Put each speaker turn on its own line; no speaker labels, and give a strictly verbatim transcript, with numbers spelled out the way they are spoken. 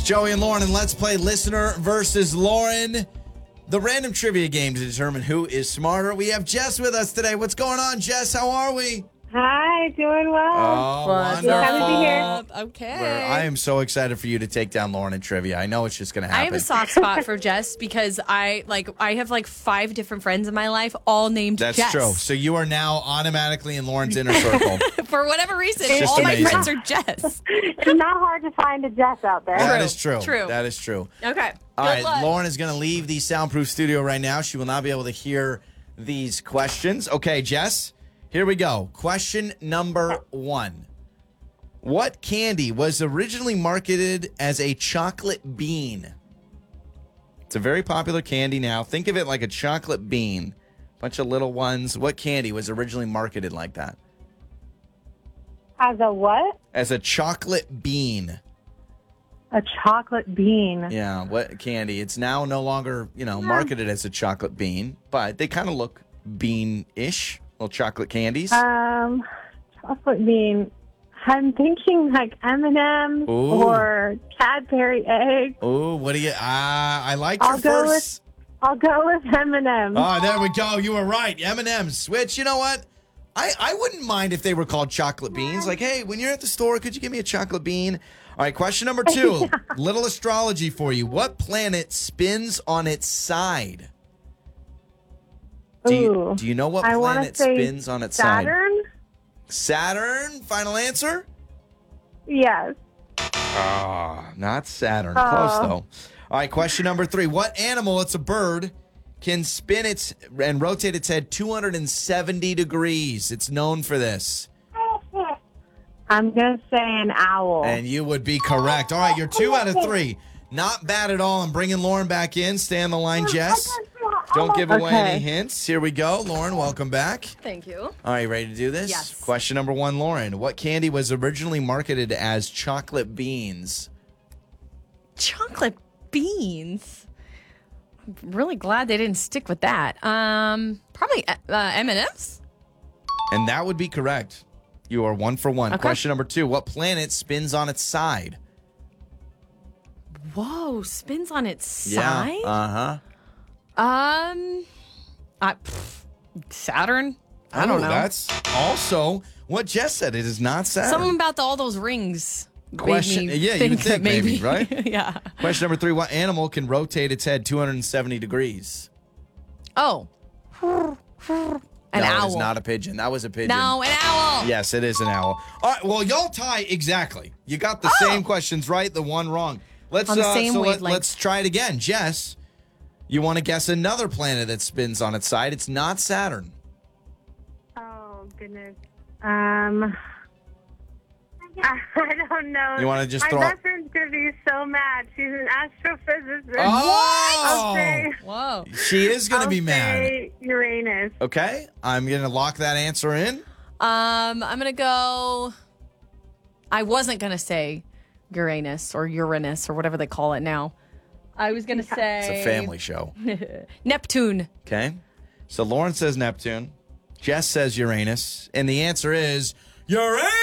It's Joey and Lauren, and let's play Listener versus Lauren, the random trivia game to determine who is smarter. We have Jess with us today. What's going on, Jess? How are we?
Hi, doing well.
Oh,
What's
wonderful.
Happy to be here.
Okay.
We're- I am so excited for you to take down Lauren in trivia. I know it's just going to happen.
I have a soft spot for Jess because I like I have like five different friends in my life, all named
That's
Jess.
true. So you are now automatically in Lauren's inner circle.
For whatever reason,
It's just
all
amazing.
my friends are Jess.
It's not hard to find a Jess out there.
That
True,
is true.
true.
That is true.
Okay.
All
Good
right,
luck.
Lauren is going to leave the soundproof studio right now. She will not be able to hear these questions. Okay, Jess, here we go. Question number one. What candy was originally marketed as a chocolate bean? It's a very popular candy now. Think of it like a chocolate bean. Bunch of little ones. What candy was originally marketed like that?
As a what?
As a chocolate bean.
A chocolate bean.
Yeah, what candy? It's now no longer, you know, marketed as a chocolate bean, but they kind of look bean-ish, little chocolate candies.
Um, chocolate bean. I'm thinking like M and M's
Ooh.
or Cadbury egg.
Oh, what do you? Ah, I like
I'll
your
go
first.
I'll go with M and M's.
Oh, there we go. You were right. M and M's. Switch. You know what? I, I wouldn't mind if they were called chocolate beans. Like, hey, when you're at the store, could you give me a chocolate bean? All right, question number two. Little astrology for you. What planet spins on its side? Do you,
Ooh.
do you know what
I wanna
planet
say
spins on its side?
Saturn?
Saturn? Final answer?
Yes.
Ah, not Saturn.
Oh.
Close, though. All right, question number three. What animal, it's a bird, can spin its and rotate its head two hundred seventy degrees? It's known for this.
I'm going to say an owl.
And you would be correct. All right, you're two out of three. Not bad at all. I'm bringing Lauren back in. Stay on the line, Jess. Don't give away
Okay.
any hints. Here we go. Lauren, welcome back.
Thank you.
All right, you ready to do this?
Yes.
Question number one, Lauren. What candy was originally marketed as chocolate beans?
Chocolate beans. I'm really glad they didn't stick with that. Um, probably uh, M and M's.
And that would be correct. You are one for one.
Okay.
Question number two. What planet spins on its side?
Whoa, spins on its side.
Yeah. Uh-huh.
Um, I, pff, Saturn. I don't
Oh,
know.
That's also what Jess said. It is not Saturn.
Something about the, all those rings. made
Question-
me
yeah, you
think
would
that
think maybe,
maybe,
right?
Yeah.
Question number three. What animal can rotate its head two hundred seventy degrees?
Oh. An
no,
owl.
it is not a pigeon. That was a pigeon.
No, an owl.
Yes, it is an owl. All right, well, y'all tie exactly. You got the
Oh.
same questions right, the one wrong. Let's
On the
uh,
same
so let,
wavelength.
let's try it again. Jess, you want to guess another planet that spins on its side? It's not Saturn.
Oh, goodness. Um, I don't know.
You wanna just
My
throw-
best friend's going to be so mad. She's an astrophysicist.
Oh!
I'll say,
Whoa.
She is going to
I'll
be mad.
say Uranus.
Okay, I'm going to lock that answer in.
Um, I'm gonna go. I wasn't gonna say Uranus or Uranus or whatever they call it now. I was gonna say
It's a family show.
Neptune.
Okay, so Lauren says Neptune. Jess says Uranus. And the answer is Uranus!